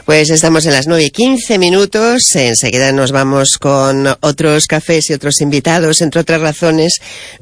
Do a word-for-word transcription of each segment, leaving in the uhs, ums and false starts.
Pues estamos en las nueve y quince minutos. Enseguida nos vamos con otros cafés y otros invitados, entre otras razones,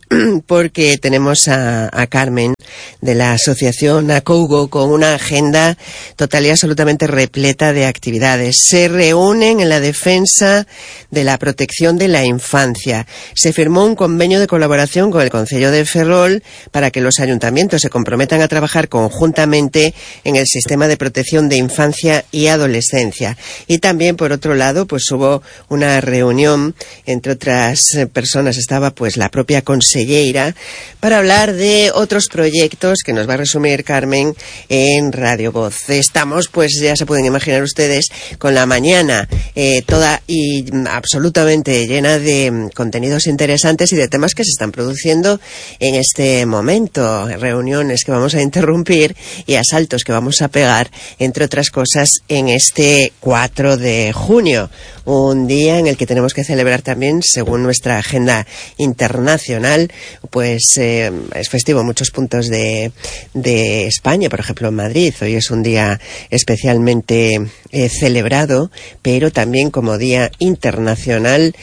porque tenemos a, a Carmen de la asociación Acougo con una agenda total y absolutamente repleta de actividades. Se reúnen en la defensa de la protección de la infancia. Se firmó un convenio de colaboración con el Concello de Ferrol para que los ayuntamientos se comprometan a trabajar conjuntamente en el sistema de protección de infancia y adolescencia. Y también, por otro lado, pues hubo una reunión, entre otras personas estaba pues la propia consellera, para hablar de otros proyectos que nos va a resumir Carmen en Radio Voz. Estamos, pues ya se pueden imaginar ustedes, con la mañana eh, toda y absolutamente llena de contenidos interesantes y de temas que se están produciendo en este momento. Reuniones que vamos a interrumpir y asaltos que vamos a pegar, entre otras cosas, en este cuatro de junio, un día en el que tenemos que celebrar también, según nuestra agenda internacional, pues eh, es festivo en muchos puntos de, de España, por ejemplo en Madrid. Hoy es un día especialmente eh, celebrado, pero también como Día Internacional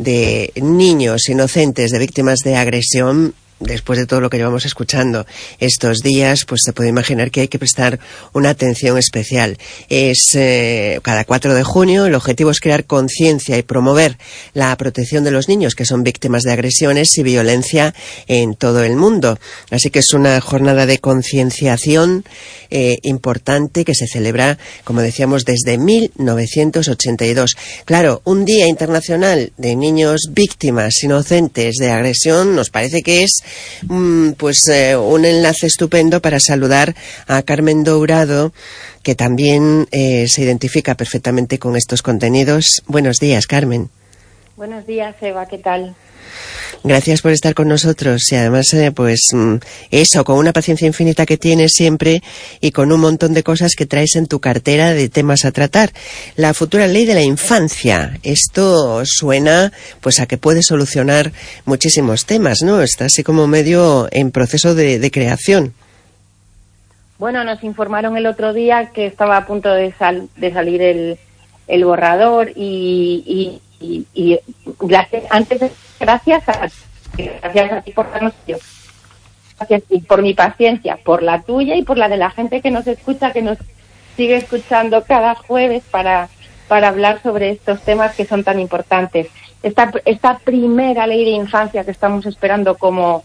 de Niños Inocentes de Víctimas de Agresión. Después de todo lo que llevamos escuchando estos días, pues se puede imaginar que hay que prestar una atención especial. Es eh, cada cuatro de junio, el objetivo es crear conciencia y promover la protección de los niños que son víctimas de agresiones y violencia en todo el mundo. Así que es una jornada de concienciación eh, importante que se celebra, como decíamos, desde mil novecientos ochenta y dos. Claro, un Día Internacional de Niños Víctimas Inocentes de Agresión nos parece que es pues eh, un enlace estupendo para saludar a Carmen Dourado, que también eh, se identifica perfectamente con estos contenidos. Buenos días, Carmen. Buenos días, Eva, ¿qué tal? Gracias por estar con nosotros y además, eh, pues eso, con una paciencia infinita que tienes siempre y con un montón de cosas que traes en tu cartera de temas a tratar. La futura ley de la infancia, esto suena pues a que puede solucionar muchísimos temas, ¿no? Está así como medio en proceso de, de creación. Bueno, nos informaron el otro día que estaba a punto de, sal, de salir el, el borrador y, y, y, y gracias, antes de Gracias a, gracias a ti por darnos yo. Gracias y por mi paciencia, por la tuya y por la de la gente que nos escucha, que nos sigue escuchando cada jueves para, para hablar sobre estos temas que son tan importantes. Esta, esta primera ley de infancia que estamos esperando como...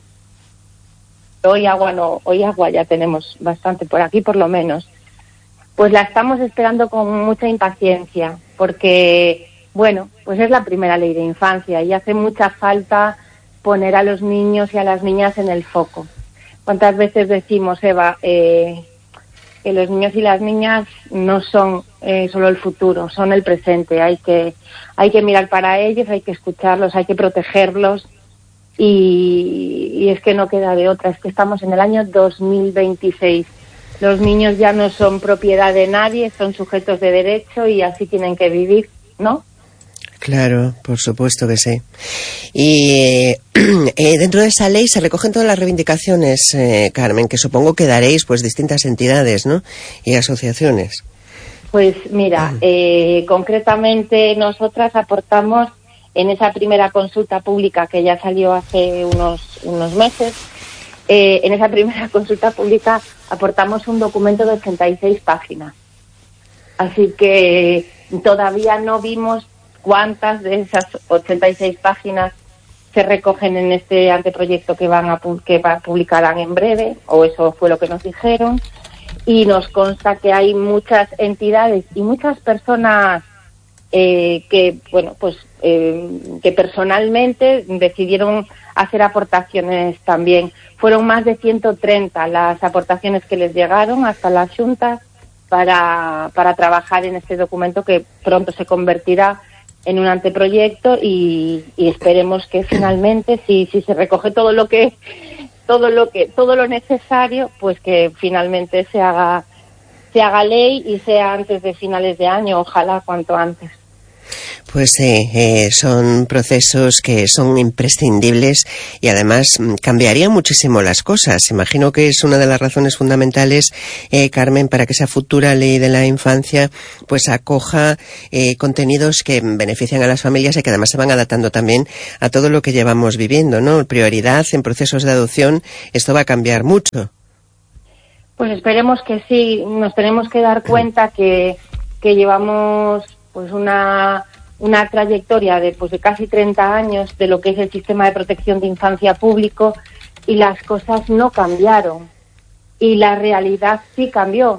Hoy agua no, hoy agua ya tenemos bastante por aquí por lo menos. Pues la estamos esperando con mucha impaciencia porque... Bueno, pues es la primera ley de infancia y hace mucha falta poner a los niños y a las niñas en el foco. ¿Cuántas veces decimos, Eva, eh, que los niños y las niñas no son eh, solo el futuro, son el presente? Hay que, hay que mirar para ellos, hay que escucharlos, hay que protegerlos y, y es que no queda de otra. Es que estamos en el año dos mil veintiséis. Los niños ya no son propiedad de nadie, son sujetos de derecho y así tienen que vivir, ¿no? Claro, por supuesto que sí. Y eh, eh, dentro de esa ley se recogen todas las reivindicaciones, eh, Carmen, que supongo que daréis pues distintas entidades, ¿no? Y asociaciones. Pues mira, eh, concretamente nosotras aportamos en esa primera consulta pública que ya salió hace unos, unos meses, eh, en esa primera consulta pública aportamos un documento de ochenta y seis páginas. Así que todavía no vimos cuántas de esas ochenta y seis páginas se recogen en este anteproyecto que van a que publicarán en breve, o eso fue lo que nos dijeron, y nos consta que hay muchas entidades y muchas personas eh, que, bueno, pues eh, que personalmente decidieron hacer aportaciones también. Fueron más de ciento treinta las aportaciones que les llegaron hasta la Xunta para, para trabajar en este documento que pronto se convertirá en un anteproyecto y, y esperemos que finalmente, si, si se recoge todo lo que todo lo que todo lo necesario, pues que finalmente se haga se haga ley y sea antes de finales de año, ojalá cuanto antes. Pues sí, eh, son procesos que son imprescindibles y además cambiarían muchísimo las cosas. Imagino que es una de las razones fundamentales, eh, Carmen, para que esa futura ley de la infancia pues acoja eh, contenidos que benefician a las familias y que además se van adaptando también a todo lo que llevamos viviendo, ¿no? Prioridad en procesos de adopción, esto va a cambiar mucho. Pues esperemos que sí, nos tenemos que dar cuenta que, que llevamos pues una, una trayectoria de, pues, de casi treinta años de lo que es el sistema de protección de infancia público y las cosas no cambiaron y la realidad sí cambió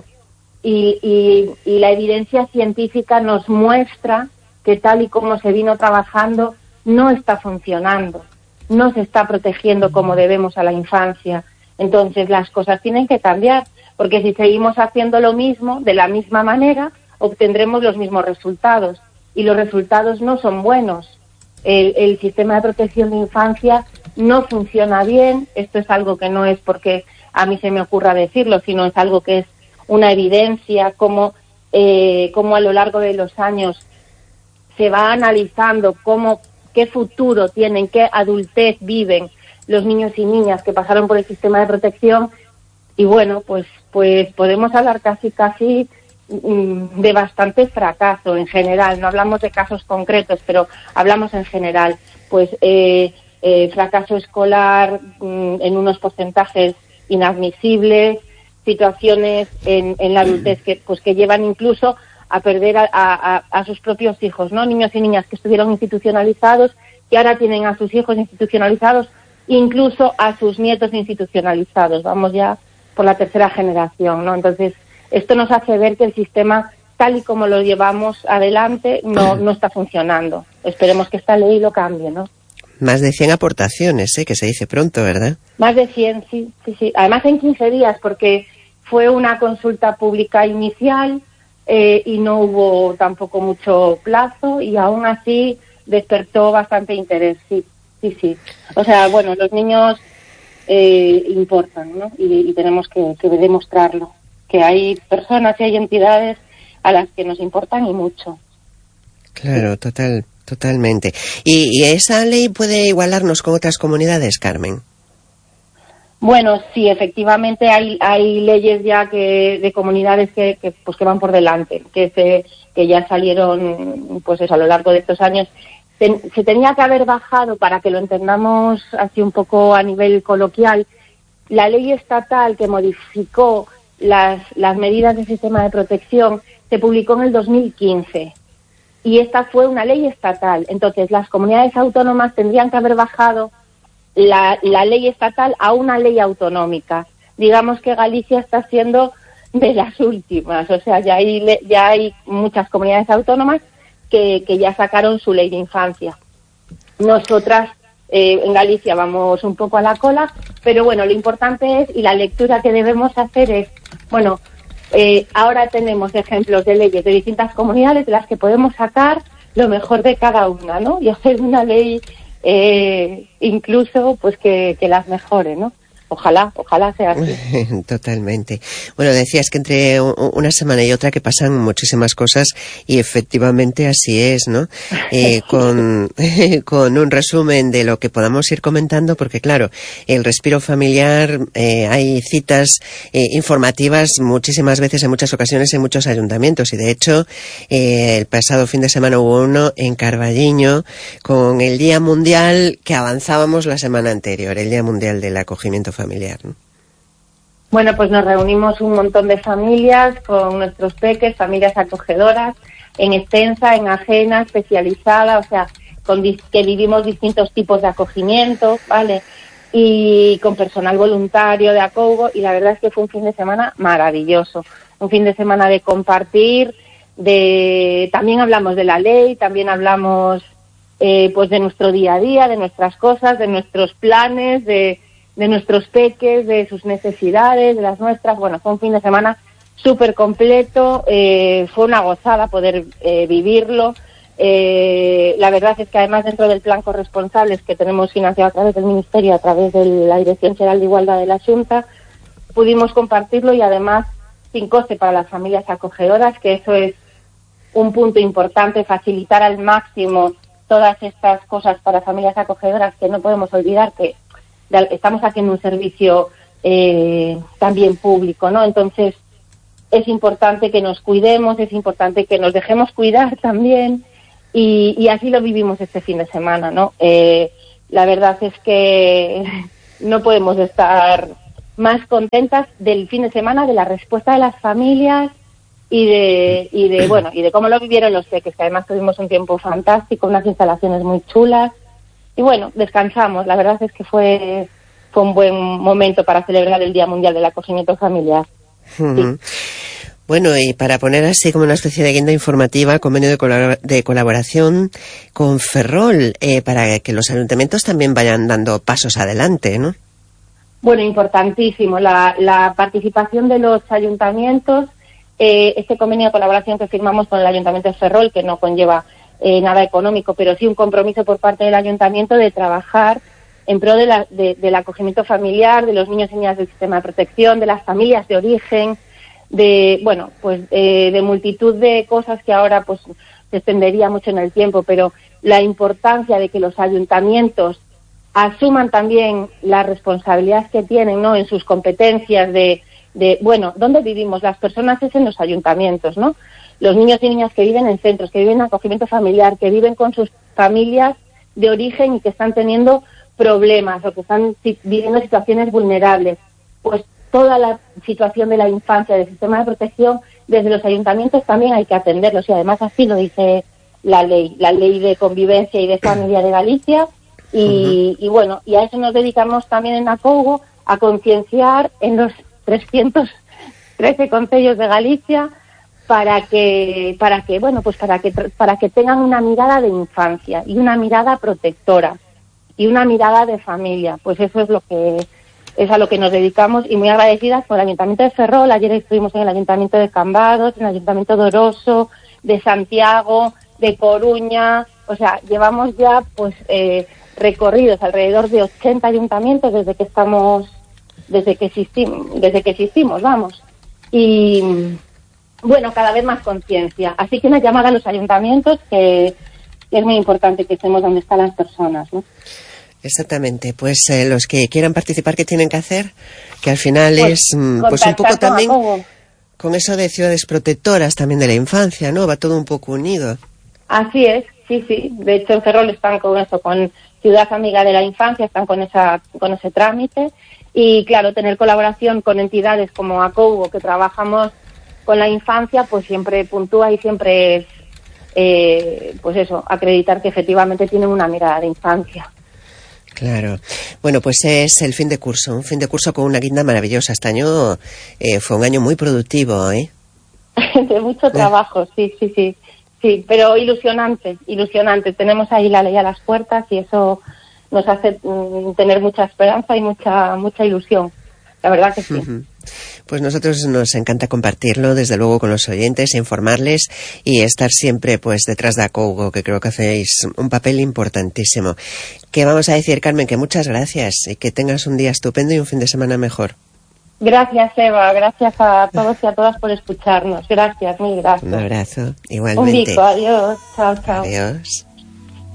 y, y, y la evidencia científica nos muestra que tal y como se vino trabajando no está funcionando, no se está protegiendo como debemos a la infancia. Entonces las cosas tienen que cambiar, porque si seguimos haciendo lo mismo, de la misma manera, obtendremos los mismos resultados. Y los resultados no son buenos. El, el sistema de protección de infancia no funciona bien. Esto es algo que no es porque a mí se me ocurra decirlo, sino es algo que es una evidencia, como, eh, como a lo largo de los años se va analizando cómo, qué futuro tienen, qué adultez viven los niños y niñas que pasaron por el sistema de protección, y bueno, pues pues podemos hablar casi casi mm, de bastante fracaso en general. No hablamos de casos concretos, pero hablamos en general. Pues eh, eh, fracaso escolar mm, en unos porcentajes inadmisibles, situaciones en, en la adultez que pues que llevan incluso a perder a, a, a sus propios hijos, ¿no? Niños y niñas que estuvieron institucionalizados y ahora tienen a sus hijos institucionalizados, incluso a sus nietos institucionalizados. Vamos ya por la tercera generación, ¿no? Entonces, esto nos hace ver que el sistema, tal y como lo llevamos adelante, no, no está funcionando. Esperemos que esta ley lo cambie, ¿no? Más de cien aportaciones, ¿eh? Que se dice pronto, ¿verdad? Más de cien, sí, sí, sí. Además en quince días, porque fue una consulta pública inicial eh, y no hubo tampoco mucho plazo y aún así despertó bastante interés, sí. Sí, sí. O sea, bueno, los niños eh, importan, ¿no? Y, y tenemos que, que demostrarlo. Que hay personas y hay entidades a las que nos importan y mucho. Claro, total, totalmente. ¿Y, y esa ley puede igualarnos con otras comunidades, Carmen? Bueno, sí, efectivamente hay hay leyes ya que de comunidades que, que pues que van por delante, que se que ya salieron pues eso a lo largo de estos años. Se tenía que haber bajado, para que lo entendamos así un poco a nivel coloquial, la ley estatal que modificó las, las medidas del sistema de protección se publicó en el dos mil quince y esta fue una ley estatal. Entonces las comunidades autónomas tendrían que haber bajado la, la ley estatal a una ley autonómica. Digamos que Galicia está siendo de las últimas, o sea, ya hay, ya hay muchas comunidades autónomas Que, que ya sacaron su ley de infancia. Nosotras eh, en Galicia vamos un poco a la cola, pero bueno, lo importante es, y la lectura que debemos hacer es, bueno, eh, ahora tenemos ejemplos de leyes de distintas comunidades de las que podemos sacar lo mejor de cada una, ¿no? Y hacer una ley eh, incluso pues que, que las mejore, ¿no? Ojalá, ojalá sea así. Totalmente. Bueno, decías que entre una semana y otra que pasan muchísimas cosas y efectivamente así es, ¿no? Eh, con, con un resumen de lo que podamos ir comentando, porque claro, el respiro familiar, eh, hay citas eh, informativas muchísimas veces, en muchas ocasiones, en muchos ayuntamientos y de hecho eh, el pasado fin de semana hubo uno en Carballiño con el Día Mundial que avanzábamos la semana anterior, el Día Mundial del Acogimiento familiar, ¿no? Bueno, pues nos reunimos un montón de familias con nuestros peques, familias acogedoras, en extensa, en ajena, especializada, o sea, con dis- que vivimos distintos tipos de acogimiento, ¿vale? Y con personal voluntario de Acougo, y la verdad es que fue un fin de semana maravilloso, un fin de semana de compartir, de también hablamos de la ley, también hablamos eh, pues de nuestro día a día, de nuestras cosas, de nuestros planes, de de nuestros peques, de sus necesidades, de las nuestras. Bueno, fue un fin de semana súper completo, eh, fue una gozada poder eh, vivirlo. Eh, la verdad es que además dentro del plan corresponsables que tenemos financiado a través del Ministerio, a través de la Dirección General de Igualdad de la Xunta, pudimos compartirlo y además sin coste para las familias acogedoras, que eso es un punto importante, facilitar al máximo todas estas cosas para familias acogedoras, que no podemos olvidar que estamos haciendo un servicio eh, también público, ¿no? Entonces, es importante que nos cuidemos, es importante que nos dejemos cuidar también, y, y así lo vivimos este fin de semana, ¿no? Eh, la verdad es que no podemos estar más contentas del fin de semana, de la respuesta de las familias y de y de bueno y de cómo lo vivieron los peques, que además tuvimos un tiempo fantástico, unas instalaciones muy chulas, y bueno, descansamos. La verdad es que fue fue un buen momento para celebrar el Día Mundial del Acogimiento Familiar. Uh-huh. Sí. Bueno, y para poner así como una especie de guinda informativa, convenio de, colabor- de colaboración con Ferrol, eh, para que los ayuntamientos también vayan dando pasos adelante, ¿no? Bueno, importantísimo la, la participación de los ayuntamientos. Eh, este convenio de colaboración que firmamos con el Ayuntamiento de Ferrol, que no conlleva eh, nada económico, pero sí un compromiso por parte del Ayuntamiento de trabajar en pro de la, de, del acogimiento familiar, de los niños y niñas del sistema de protección, de las familias de origen, de, bueno, pues eh, de multitud de cosas que ahora pues se extendería mucho en el tiempo, pero la importancia de que los ayuntamientos asuman también las responsabilidades que tienen, ¿no?, en sus competencias de, de, bueno, ¿dónde vivimos? Las personas es en los ayuntamientos, ¿no? Los niños y niñas que viven en centros, que viven en acogimiento familiar, que viven con sus familias de origen y que están teniendo problemas o que están viviendo situaciones vulnerables, pues toda la situación de la infancia, del sistema de protección, desde los ayuntamientos también hay que atenderlos, y además así lo dice la ley, la ley de convivencia y de familia de Galicia, y, uh-huh. y bueno, y a eso nos dedicamos también en Acougo, a concienciar en los trescientos trece concellos de Galicia para que, para que, bueno, pues para que, para que tengan una mirada de infancia y una mirada protectora y una mirada de familia. Pues eso es lo que es a lo que nos dedicamos, y muy agradecidas con el Ayuntamiento de Ferrol. Ayer estuvimos en el Ayuntamiento de Cambados, en el Ayuntamiento de Oroso, de Santiago, de Coruña. O sea, llevamos ya pues eh, recorridos alrededor de ochenta ayuntamientos desde que estamos, desde que existimos, desde que existimos, vamos. Y bueno, cada vez más conciencia. Así que una llamada a los ayuntamientos, que es muy importante que estemos donde están las personas, ¿no? Exactamente, pues eh, los que quieran participar, ¿qué tienen que hacer? Que al final pues, es pues un poco también con, con eso de ciudades protectoras también de la infancia, ¿no? Va todo un poco unido. Así es, sí, sí. De hecho, en Ferrol están con eso, con Ciudad Amiga de la Infancia, están con esa con ese trámite. Y claro, tener colaboración con entidades como Acougo, que trabajamos con la infancia, pues siempre puntúa y siempre es, eh, pues eso, acreditar que efectivamente tienen una mirada de infancia. Claro. Bueno, pues es el fin de curso, un fin de curso con una guinda maravillosa. Este año eh, fue un año muy productivo, ¿eh? De mucho trabajo, sí, sí, sí. Sí, pero ilusionante, ilusionante. Tenemos ahí la ley a las puertas y eso nos hace mm, tener mucha esperanza y mucha mucha ilusión. La verdad que sí. Uh-huh. Pues nosotros nos encanta compartirlo, desde luego, con los oyentes, informarles y estar siempre pues detrás de Acougo, que creo que hacéis un papel importantísimo. ¿Qué vamos a decir, Carmen? Que muchas gracias y que tengas un día estupendo y un fin de semana mejor. Gracias, Eva. Gracias a todos y a todas por escucharnos. Gracias, mil gracias. Un abrazo, igualmente. Un bico, adiós. Chao, chao. Adiós.